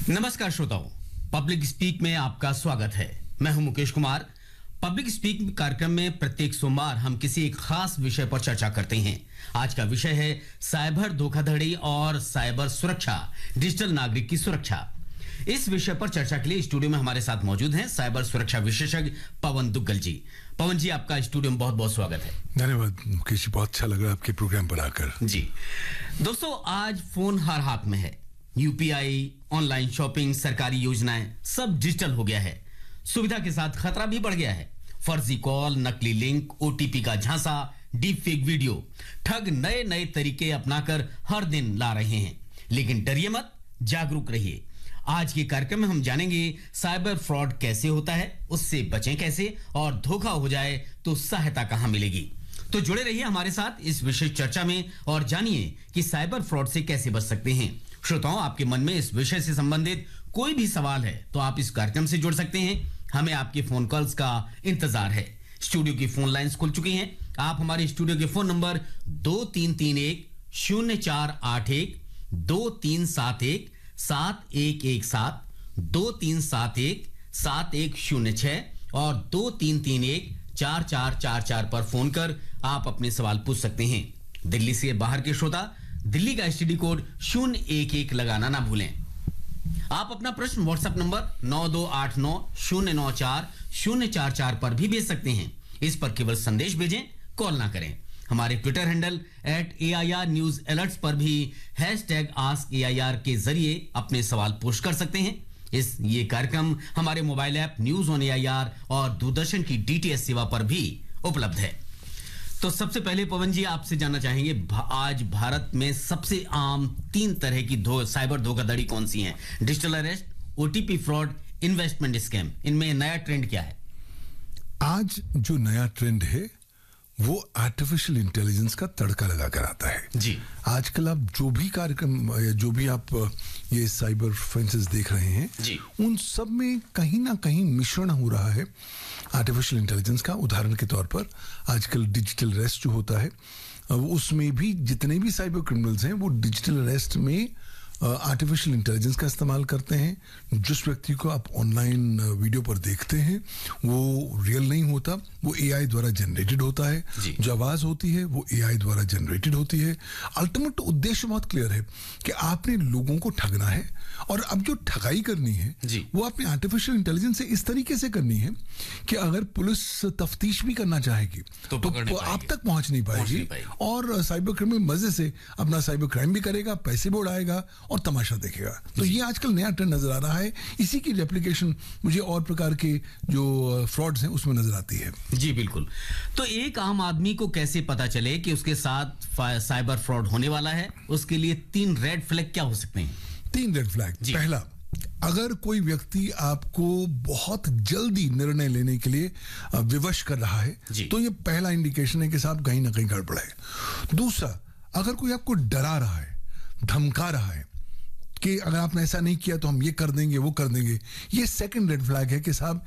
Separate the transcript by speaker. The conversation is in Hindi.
Speaker 1: नमस्कार श्रोताओं, पब्लिक स्पीक में आपका स्वागत है। मैं हूं मुकेश कुमार। पब्लिक स्पीक कार्यक्रम में प्रत्येक सोमवार हम किसी एक खास विषय पर चर्चा करते हैं। आज का विषय है साइबर धोखाधड़ी और साइबर सुरक्षा, डिजिटल नागरिक की सुरक्षा। इस विषय पर चर्चा के लिए स्टूडियो में हमारे साथ मौजूद हैं साइबर सुरक्षा विशेषज्ञ पवन दुग्गल जी। पवन जी, आपका स्टूडियो में बहुत बहुत स्वागत है।
Speaker 2: धन्यवाद मुकेश जी, बहुत अच्छा लग रहा है आपके प्रोग्राम पर आकर।
Speaker 1: जी दोस्तों, आज फोन हर हाथ में है। यूपीआई, ऑनलाइन शॉपिंग, सरकारी योजनाएं सब डिजिटल हो गया है। सुविधा के साथ खतरा भी बढ़ गया है। फर्जी कॉल, नकली लिंक, ओटीपी का झांसा, डीप फेक वीडियो, ठग नए नए तरीके अपनाकर हर दिन ला रहे हैं। लेकिन डरिए मत, जागरूक रहिए। आज के कार्यक्रम में हम जानेंगे साइबर फ्रॉड कैसे होता है, उससे बचें कैसे, और धोखा हो जाए तो सहायता कहां मिलेगी। तो जुड़े रहिए हमारे साथ इस विशेष चर्चा में और जानिए कि साइबर फ्रॉड से कैसे बच सकते हैं। श्रोताओं, आपके मन में इस विषय से संबंधित कोई भी सवाल है तो आप इस कार्यक्रम से जुड़ सकते हैं। हमें आपके फोन कॉल्स का इंतजार है। स्टूडियो की फोन लाइंस खुल चुकी हैं। आप हमारे स्टूडियो के फोन नंबर 2331-0481, 2371-7117, 2371-7106 और 2331-4444 पर फोन कर आप अपने सवाल पूछ सकते हैं। दिल्ली से बाहर के श्रोता दिल्ली का एसटीडी कोड 011 लगाना ना भूलें। आप अपना प्रश्न व्हाट्सएप नंबर 9289-094-044 पर भी भेज सकते हैं। इस पर केवल संदेश भेजें, कॉल ना करें। हमारे Twitter handle @AIR news alerts पर भी #AskAIR के जरिए अपने सवाल पोस्ट कर सकते हैं। ये कार्यक्रम हमारे mobile app news on AIR और दूरदर्शन की DTH सेवा पर भी उपलब्ध है। तो सबसे पहले पवन जी, आपसे जानना चाहेंगे, आज भारत में सबसे आम 3 तरह की साइबर धोखाधड़ी कौन सी हैं? Digital arrest, OTP fraud, investment scam. इनमें नया ट्रेंड क्या है?
Speaker 2: आज जो नया ट्रेंड है वो आर्टिफिशियल इंटेलिजेंस का तड़का लगाकर आता है।
Speaker 1: जी,
Speaker 2: आजकल आप जो भी कार्यक्रम या जो भी आप ये साइबर ऑफेंसेस देख रहे हैं
Speaker 1: जी,
Speaker 2: उन सब में कहीं ना कहीं मिश्रण हो रहा है आर्टिफिशियल इंटेलिजेंस का। उदाहरण के तौर पर आजकल डिजिटल अरेस्ट जो होता है, उसमें भी जितने भी साइबर क्रिमिनल्स हैं वो डिजिटल अरेस्ट में आर्टिफिशियल इंटेलिजेंस का इस्तेमाल करते हैं। जिस व्यक्ति को आप ऑनलाइन वीडियो पर देखते हैं वो रियल नहीं होता, वो एआई द्वारा जनरेटेड होता है। जो आवाज होती है वो एआई द्वारा जनरेटेड होती है। अल्टीमेट उद्देश्य बहुत क्लियर है कि आपने लोगों को ठगना है, और अब जो ठगाई करनी है वो आपने आर्टिफिशियल इंटेलिजेंस से इस तरीके से करनी है कि अगर पुलिस तफ्तीश भी करना चाहेगी तो आप तक पहुंच नहीं पाएगी, और साइबर क्रिमिनल मजे से अपना साइबर क्राइम भी करेगा, पैसे भी उड़ाएगा और तमाशा देखेगा। तो ये आजकल नया ट्रेंड नजर आ रहा है। इसी की रेप्लिकेशन मुझे और प्रकार के जो फ्रॉड्स हैं उसमें नजर आती है। जी
Speaker 1: बिल्कुल। तो एक आम आदमी को कैसे पता चले कि उसके साथ साइबर फ्रॉड होने वाला है? उसके लिए 3 रेड फ्लैग क्या हो सकते हैं?
Speaker 2: 3 रेड फ्लैग। पहला, अगर कोई व्यक्ति आपको बहुत जल्दी निर्णय लेने के लिए विवश कर रहा है तो ये पहला इंडिकेशन है कि साहब कहीं ना कहीं गड़बड़ है। दूसरा, अगर कोई आपको डरा रहा है, धमका रहा है कि अगर आपने ऐसा नहीं किया तो हम ये कर देंगे, वो कर देंगे, ये सेकंड रेड फ्लैग है कि साहब